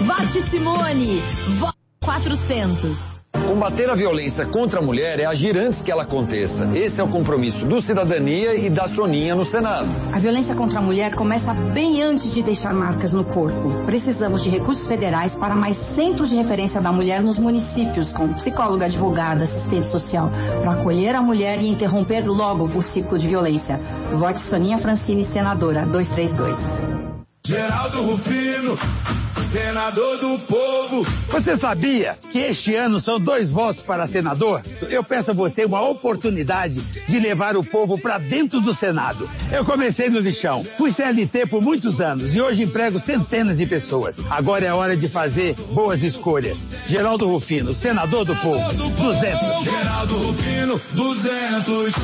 Vote Simone. Vote 400. Combater a violência contra a mulher é agir antes que ela aconteça. Esse é o compromisso do Cidadania e da Soninha no Senado. A violência contra a mulher começa bem antes de deixar marcas no corpo. Precisamos de recursos federais para mais centros de referência da mulher nos municípios, com psicóloga, advogada, assistente social, para acolher a mulher e interromper logo o ciclo de violência. Vote Soninha Francine, senadora, 232. Geraldo Rufino, senador do povo. Você sabia que este ano são 2 votos para senador? Eu peço a você uma oportunidade de levar o povo para dentro do Senado. Eu comecei no lixão, fui CLT por muitos anos e hoje emprego centenas de pessoas. Agora é hora de fazer boas escolhas. Geraldo Rufino, senador do povo, 200. Geraldo Rufino, 200.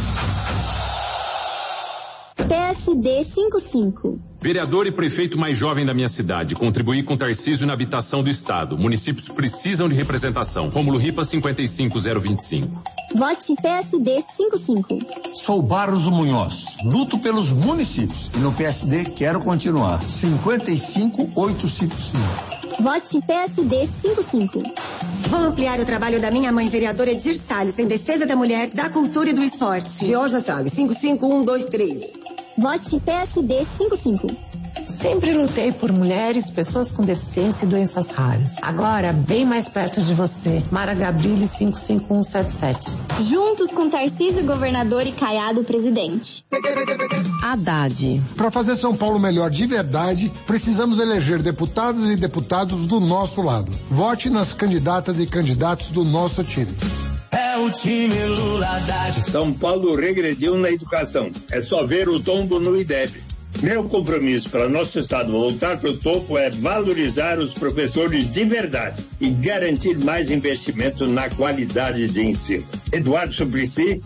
PSD 55. Vereador e prefeito mais jovem da minha cidade. Contribuir com Tarcísio na habitação do Estado. Municípios precisam de representação. Rômulo Ripa, 55025. Vote PSD 55. Sou Barros Munhoz. Luto pelos municípios. E no PSD quero continuar. 55855. Vote PSD 55. Vou ampliar o trabalho da minha mãe, vereadora Edir Salles, em defesa da mulher, da cultura e do esporte. Georgia Salles, 55123. Vote PSD 55. Sempre lutei por mulheres, pessoas com deficiência e doenças raras. Agora, bem mais perto de você. Mara Gabrilli, 55177. Juntos com Tarcísio, governador, e Caiado, presidente. Haddad. Para fazer São Paulo melhor de verdade, precisamos eleger deputadas e deputados do nosso lado. Vote nas candidatas e candidatos do nosso time. É o time Lula Haddad. São Paulo regrediu na educação. É só ver o tombo no IDEB. Meu compromisso para nosso estado voltar para o topo é valorizar os professores de verdade e garantir mais investimento na qualidade de ensino. Eduardo Suplicy,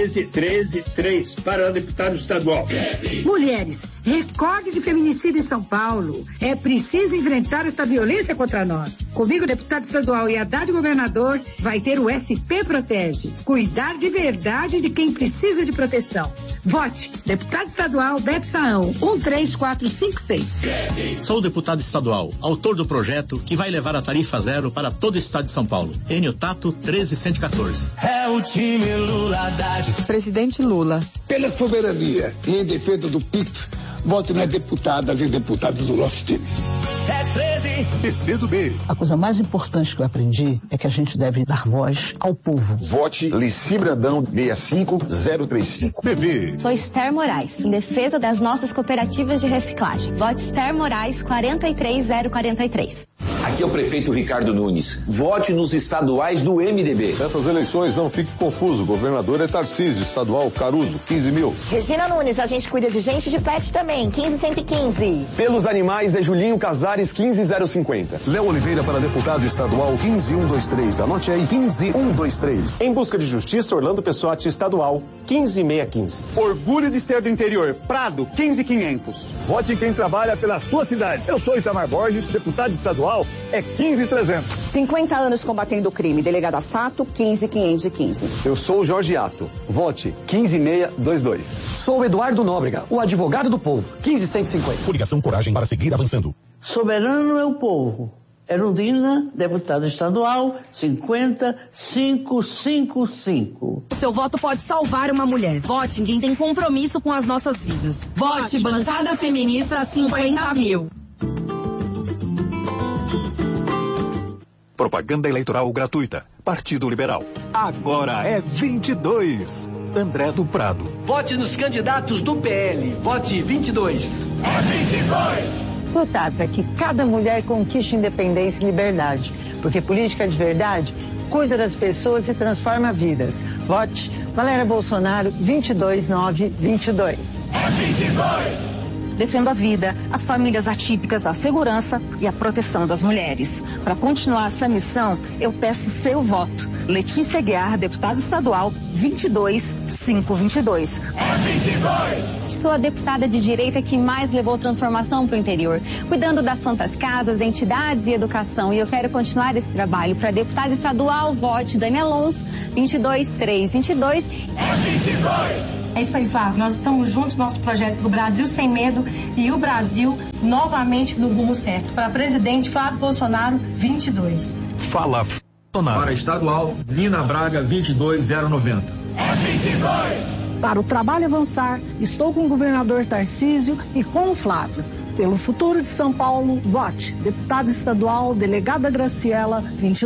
13133, para deputado estadual. Mulheres, recorde de feminicídio em São Paulo. É preciso enfrentar esta violência contra nós. Comigo, deputado estadual, e Haddad governador, vai ter o SP Protege. Cuidar de verdade de quem precisa de proteção. Vote, deputado estadual Beto Saão, 13456. Sou deputado estadual, autor do projeto que vai levar a tarifa zero para todo o estado de São Paulo. Enio Tato, 13114. É o time Lula Haddad. Presidente Lula. Pela soberania e em defesa do PIB, vote nas deputadas e deputados do nosso time. É 13. PCdoB. A coisa mais importante que eu aprendi é que a gente deve dar voz ao povo. Vote Lici Brandão, 65035. PV. Sou Esther Moraes, em defesa das nossas cooperativas de reciclagem. Vote Esther Moraes, 43043. Aqui é o prefeito Ricardo Nunes. Vote nos estaduais do MDB. Nessas eleições, não fique confuso. O governador é Tarcísio, estadual Caruso, 15.000. Regina Nunes, a gente cuida de gente de pet também, 15115. Pelos animais é Julinho Casares, 15050. Léo Oliveira para deputado estadual, 15123. Anote aí, 15123. Em busca de justiça, Orlando Pessotti, estadual, 15615. Orgulho de ser do interior, Prado, 15500. Vote quem trabalha pela sua cidade. Eu sou Itamar Borges, deputado estadual, é 15300. 50 anos combatendo o crime. Delegada Sato, 15515. Eu sou o Jorge Ato. Vote 15622. Sou Eduardo Nóbrega, o advogado do povo, 15150. Coligação Coragem para seguir avançando. Soberano é o povo. Erundina, deputada estadual, 50555. Seu voto pode salvar uma mulher. Vote em quem tem compromisso com as nossas vidas. Vote Bancada Feminista 50.000. Propaganda eleitoral gratuita. Partido Liberal. Agora é 22. André do Prado. Vote nos candidatos do PL. Vote 22. É 22. Lutar para que cada mulher conquiste independência e liberdade. Porque política de verdade cuida das pessoas e transforma vidas. Vote Valéria Bolsonaro, 22922. É 22. Defendo a vida, as famílias atípicas, a segurança e a proteção das mulheres. Para continuar essa missão, eu peço seu voto. Letícia Guiar, deputada estadual, 22522. É 22. Sou a deputada de direita que mais levou transformação para o interior, cuidando das santas casas, entidades e educação. E eu quero continuar esse trabalho. Para deputada estadual, vote Dani Alonso, 22322. É 22. É isso aí, Flávio. Nós estamos juntos no nosso projeto do Brasil Sem Medo e o Brasil novamente no rumo certo. Para presidente Flávio Bolsonaro, 22. Fala, Bolsonaro. Para estadual, Nina Braga, 22090. É 22. Para o trabalho avançar, estou com o governador Tarcísio e com o Flávio. Pelo futuro de São Paulo, vote. Deputada estadual, delegada Graciela,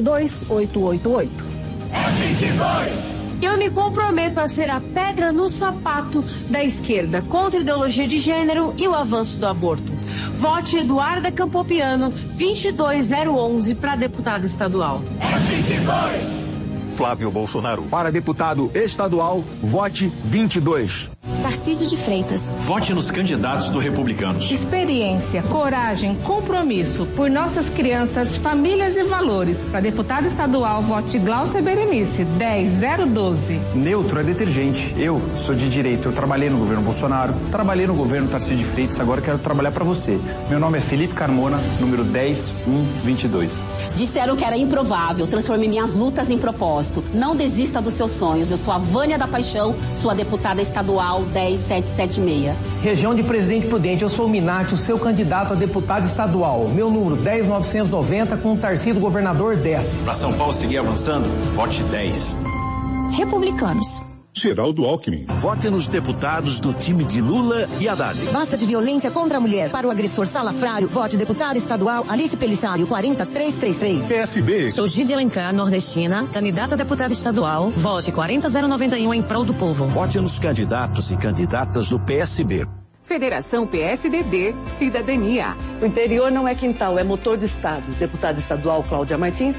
22888. É 22. Eu me comprometo a ser a pedra no sapato da esquerda contra a ideologia de gênero e o avanço do aborto. Vote Eduarda Campopiano, 22011 para deputada estadual. É 22. Flávio Bolsonaro. Para deputado estadual, vote 22. Tarcísio de Freitas. Vote nos candidatos do Republicanos. Experiência, coragem, compromisso por nossas crianças, famílias e valores. Para deputado estadual, vote Glaucia Berenice, 10012. Neutro é detergente. Eu sou de direita. Eu trabalhei no governo Bolsonaro, trabalhei no governo Tarcísio de Freitas, agora quero trabalhar para você. Meu nome é Felipe Carmona, número 10122. Disseram que era improvável. Transformei minhas lutas em propósito. Não desista dos seus sonhos. Eu sou a Vânia da Paixão, sua deputada estadual 10776. Região de Presidente Prudente, eu sou o Minati, o seu candidato a deputado estadual. Meu número 10990 com o Tarcísio governador 10. Para São Paulo seguir avançando, vote 10. Republicanos. Geraldo Alckmin. Vote nos deputados do time de Lula e Haddad. Basta de violência contra a mulher. Para o agressor salafrário, vote deputada estadual Alice Pelissário, 40333. PSB. Sou Gide Alencar, nordestina, candidata a deputada estadual. Vote 40091 em prol do povo. Vote nos candidatos e candidatas do PSB. Federação PSDB, Cidadania. O interior não é quintal, é motor do Estado. Deputada estadual Cláudia Martins,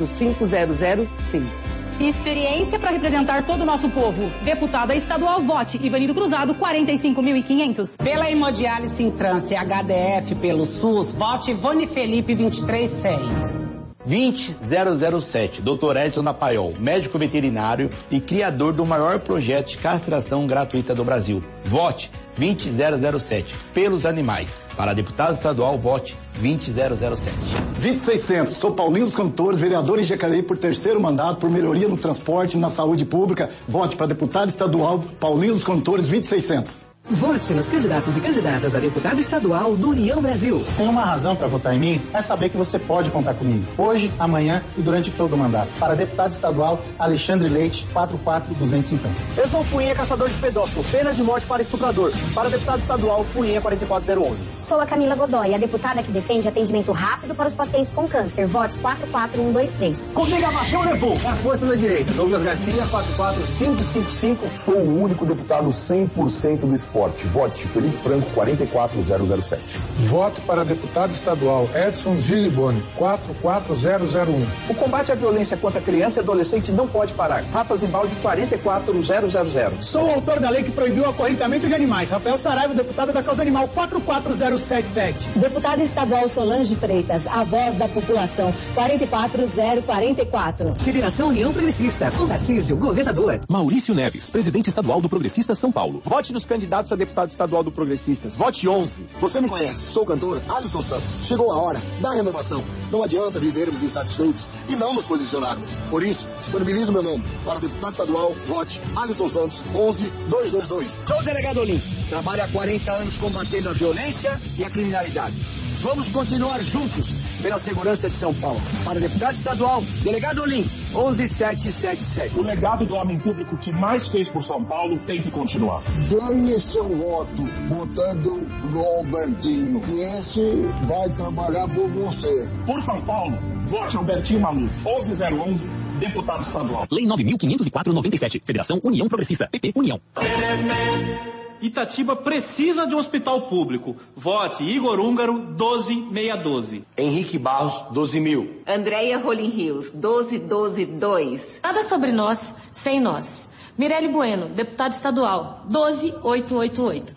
45005. Experiência para representar todo o nosso povo. Deputada estadual, vote Ivanildo Cruzado, 45.500. Pela hemodiálise em trânsito HDF pelo SUS, vote Ivone Felipe, 23100. 20007, Dr. Edson Napaiol, médico veterinário e criador do maior projeto de castração gratuita do Brasil. Vote 20007, pelos animais. Para deputado estadual, vote 20007. 20600, sou Paulinho dos Cantores, vereador em Jacareí por terceiro mandato, por melhoria no transporte e na saúde pública. Vote para deputado estadual, Paulinho dos Cantores, 20600. Vote nos candidatos e candidatas a deputado estadual do União Brasil. Tem uma razão para votar em mim, é saber que você pode contar comigo. Hoje, amanhã e durante todo o mandato. Para deputado estadual, Alexandre Leite, 44250. Eu sou Fuinha, caçador de pedófilo. Pena de morte para estuprador. Para deputado estadual, Fuinha, 44011. Sou a Camila Godoy, a deputada que defende atendimento rápido para os pacientes com câncer. Vote 44123. Comigo a Machão levou. É a força da direita. Douglas Garcia, 44555. Sou o único deputado 100% do esporte. Vote Felipe Franco, 44007. Voto para deputado estadual Edson Giliboni, 44001. O combate à violência contra criança e adolescente não pode parar. Rafa Zimbaldi, 44000. Sou o autor da lei que proibiu o acorrentamento de animais. Rafael Saraiva, deputado da causa animal, 44077. Deputada estadual Solange Freitas, a voz da população, 44044. Federação União Progressista, com Tarcísio, governador. Maurício Neves, presidente estadual do Progressista São Paulo. Vote nos candidatos a deputado estadual do Progressistas. Vote 11. Você me conhece, sou o cantor Alisson Santos. Chegou a hora da renovação. Não adianta vivermos insatisfeitos e não nos posicionarmos. Por isso, disponibilizo meu nome para deputado estadual. Vote Alisson Santos, 11222. Sou o delegado Olim. Trabalho há 40 anos combatendo a violência e a criminalidade. Vamos continuar juntos pela segurança de São Paulo. Para deputado estadual, delegado Olim, 11777. O legado do homem público que mais fez por São Paulo tem que continuar. Dê seu voto votando no Albertinho, que esse vai trabalhar por você. Por São Paulo, vote Albertinho Maluf, 11011, deputado estadual. Lei 9.504/97, Federação União Progressista, PP União. Itatiba precisa de um hospital público. Vote Igor Húngaro, 12612. Henrique Barros, 12.000. Andréia Rolim Rios, 12122. Nada sobre nós, sem nós. Mirelle Bueno, deputada estadual, 12888.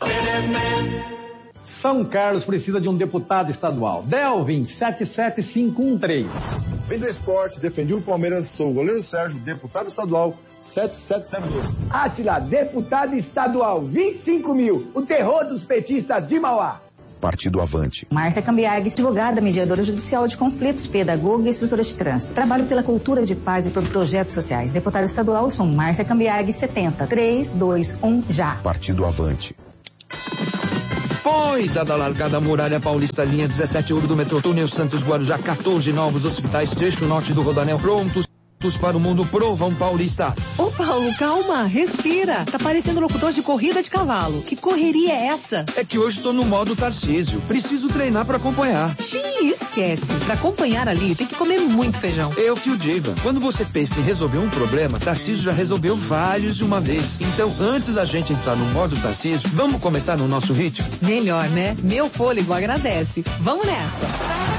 São Carlos precisa de um deputado estadual. Delvin, 77513. Vem do esporte, defendi o Palmeiras, sou o goleiro Sérgio, deputado estadual, 7702. Átila, deputado estadual, 25.000. O terror dos petistas de Mauá. Partido Avante. Márcia Cambiag, advogada, mediadora judicial de conflitos, pedagoga e instrutora de trânsito. Trabalho pela cultura de paz e por projetos sociais. Deputada estadual, sou Márcia Cambiag, 70 321 já. Partido Avante. Foi dada a largada a Muralha Paulista, linha 17 Ouro do metrô Túnel Santos Guarujá, 14 novos hospitais, trecho norte do Rodoanel prontos para o mundo. Provam Paulista. Ô Paulo, calma, respira. Tá parecendo locutor de corrida de cavalo. Que correria é essa? É que hoje tô no modo Tarcísio. Preciso treinar para acompanhar. Xiii, esquece. Pra acompanhar ali, tem que comer muito feijão. Eu que o diga. Quando você pensa em resolver um problema, Tarcísio já resolveu vários de uma vez. Então, antes da gente entrar no modo Tarcísio, vamos começar no nosso ritmo? Melhor, né? Meu fôlego agradece. Vamos nessa.